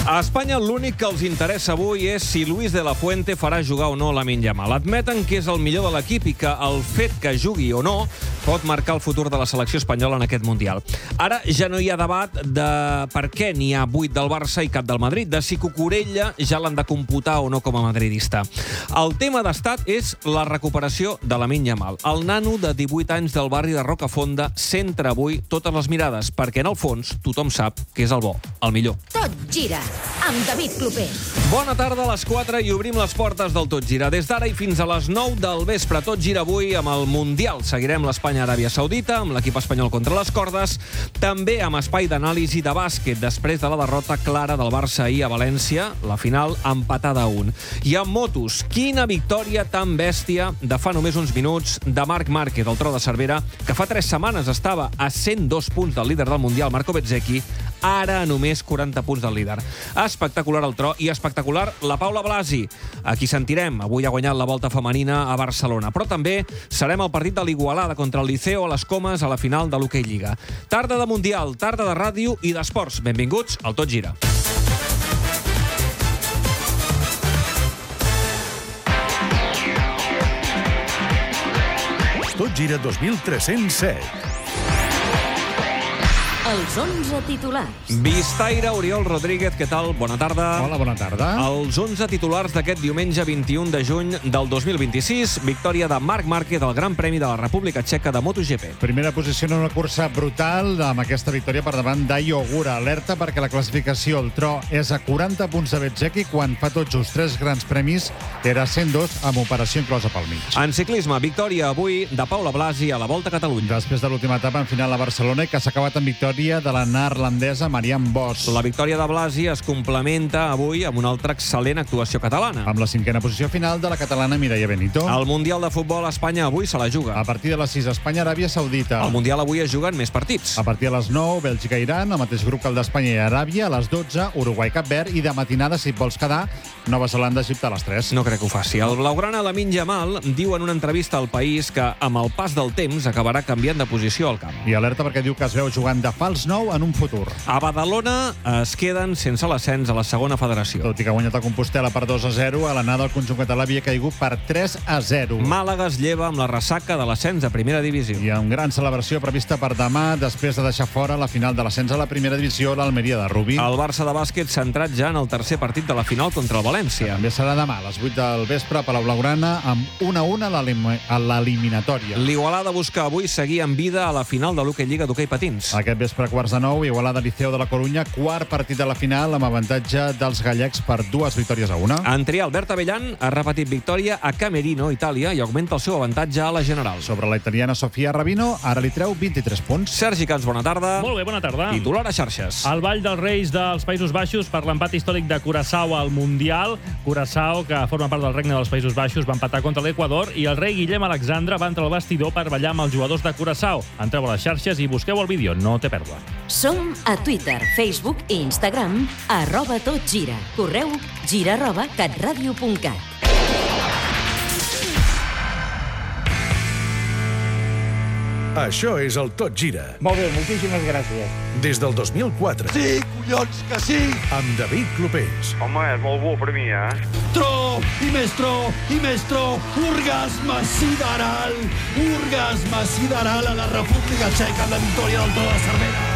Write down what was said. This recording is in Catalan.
A Espanya l'únic que els interessa avui és si Luis de la Fuente farà jugar o no Lamine Yamal. Admeten que és el millor de l'equip i que el fet que jugui o no pot marcar el futur de la selecció espanyola en aquest Mundial. Ara ja no hi ha debat de per què n'hi ha 8 del Barça i cap del Madrid, de si Cucurella ja l'han de computar o no com a madridista. El tema d'estat és la recuperació de Lamine Yamal. El nano de 18 anys del barri de Rocafonda centra avui totes les mirades, perquè en el fons tothom sap que és el bo, el millor. Tot gira amb David Clopé. Bona tarda, a les 4 i obrim les portes del Tot Gira. Des d'ara i fins a les 9 del vespre, Tot Gira avui amb el Mundial. Seguirem l'Espanya-Aràbia Saudita, amb l'equip espanyol contra les cordes, també amb espai d'anàlisi de bàsquet després de la derrota clara del Barça ahir a València, la final empatada a 1. I amb motos, quina victòria tan bèstia de fa només uns minuts de Marc Márquez, el tro de Cervera, que fa 3 setmanes estava a 102 punts del líder del Mundial, Marco Bezzecchi, ara a només 40 punts del líder. Espectacular el tro i espectacular la Paula Blasi, a qui sentirem. Avui ha guanyat la volta femenina a Barcelona. Però també serem al partit de l'Igualada contra el Liceo a les Comes a la final de l'Hockey Lliga. Tarda de Mundial, tarda de ràdio i d'esports. Benvinguts al Tot Gira. Tot Gira 2307. Els 11 titulars. Vistaire, Oriol Rodríguez, què tal? Bona tarda. Hola, bona tarda. Els 11 titulars d'aquest diumenge 21 de juny del 2026. Victòria de Marc Márquez al Gran Premi de la República Txeca de MotoGP. Primera posició en una cursa brutal amb aquesta victòria per davant d'Ai Ogura. Alerta perquè la classificació, el tro, és a 40 punts de Bezzecchi quan fa tot just 3 grans premis era 102 amb operació inclosa pel mig. En ciclisme, victòria avui de Paula Blasi a la Volta a Catalunya. Després de l'última etapa en final a Barcelona, que s'ha acabat amb victòria de la neerlandesa Marianne Vos. La victòria de Blasi es complementa avui amb una altra excel·lent actuació catalana. Amb la 5a posició final de la catalana Mireia Benito. El Mundial de Futbol a Espanya avui se la juga. A partir de les 6, Espanya-Aràbia Saudita. Al Mundial avui es juguen més partits. A partir de les 9, Bèlgica-Iran, el mateix grup que el d'Espanya i Aràbia, a les 12, Uruguai-Cap Verd, i de matinada, si et vols quedar, Nova Zelanda-Egipte a les 3. No crec que ho faci. El blaugrana Lamine Yamal diu en una entrevista al País que amb el pas del temps acabarà canviant de posició al camp. I alerta perquè diu que es veu jugant de fals 9 en un futur. A Badalona es queden sense l'ascens a la segona federació. Tot i que ha guanyat a Compostela per 2-0, a l'anada el conjunt català havia caigut per 3-0. Màlaga es lleva amb la ressaca de l'ascens a primera divisió. I amb gran celebració prevista per demà, després de deixar fora la final de l'ascens a la primera divisió, l'Almeria de Rubí. El Barça de bàsquet centrat ja en el tercer partit de la final contra el València. També serà demà a les 8 del vespre a Palau Blaugrana amb 1-1 a l'eliminatòria. L'Igualada busca avui seguir en vida a la final de l'Hockey Lliga d'hoquei patins. Aquest vespre a 8:45, Igualada Liceo de la Corunya, quart partit de la final amb avantatge dels gallecs per 2-1. En trial, Albert Avellan ha repetit victòria a Camerino, Itàlia, i augmenta el seu avantatge a la general. Sobre la italiana Sofia Rabino, ara li treu 23 punts. Sergi Cans, bona tarda. Molt bé, bona tarda. Titular a xarxes. El Ball dels Reis dels Països Baixos per l'empat històric de Curaçao al Mundial. Curaçao, que forma part del Regne dels Països Baixos, va empatar contra l'Equador i el rei Guillem Alexandre va entrar al vestidor per ballar amb els jugadors de Curaçao. Entreu a les xarxes i busqueu el vídeo, no té pèrdua. Som a Twitter, Facebook i Instagram, @totgira. Correu gira@catradio.cat. Això és el Tot Gira. Molt bé, moltíssimes gràcies. Des del 2004. Sí, collons, que sí! Amb David Clopés. Home, és molt bo per mi, Tro, i més tro, i més tro, orgasme sideral a la República Txeca amb la victòria del tro de Cervera.